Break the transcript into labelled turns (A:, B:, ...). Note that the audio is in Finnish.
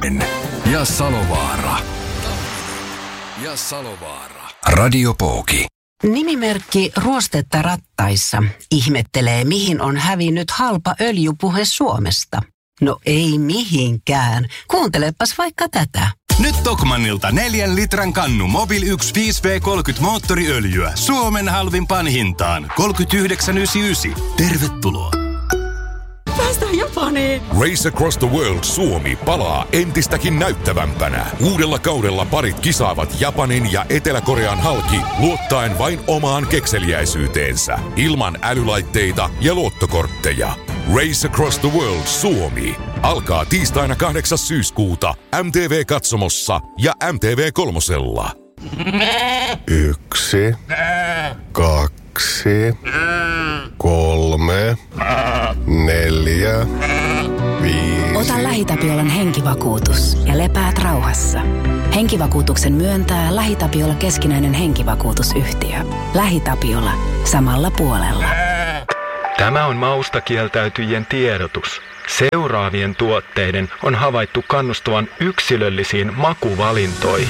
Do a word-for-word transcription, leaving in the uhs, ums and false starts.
A: ja Salovaara. Ja Salovaara. Radio Pooki.
B: Nimimerkki Ruostetta rattaissa ihmettelee, mihin on hävinnyt halpa öljypuhe Suomesta. No ei mihinkään. Kuuntelepas vaikka tätä.
C: Nyt Tokmannilta neljän litran kannu Mobil yksi viisi V kolmekymmentä moottoriöljyä. Suomen halvimpaan hintaan. kolmekymmentäyhdeksän yhdeksänkymmentäyhdeksän. Tervetuloa.
D: Päästään Japaniin!
E: Race Across the World Suomi palaa entistäkin näyttävämpänä. Uudella kaudella parit kisaavat Japanin ja Etelä-Korean halki luottaen vain omaan kekseliäisyyteensä. Ilman älylaitteita ja luottokortteja. Race Across the World Suomi alkaa tiistaina kahdeksas syyskuuta M T V-katsomossa ja M T V kolmosella.
F: Yksi, kaksi, kolme, neljä, viisi.
G: Ota LähiTapiolan henkivakuutus ja lepäät rauhassa. Henkivakuutuksen myöntää LähiTapiola keskinäinen henkivakuutusyhtiö. LähiTapiola. Samalla puolella.
H: Tämä on mausta kieltäytyjien tiedotus. Seuraavien tuotteiden on havaittu kannustavan yksilöllisiin makuvalintoihin.